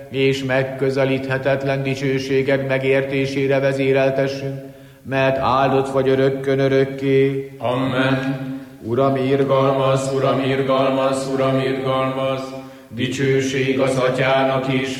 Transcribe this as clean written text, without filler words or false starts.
és megközelíthetetlen dicsőséged megértésére vezéreltessünk, mert áldott vagy örökkön örökké. Amen. Uram, irgalmaz, Uram, irgalmaz, Uram, irgalmaz, dicsőség az Atyának is,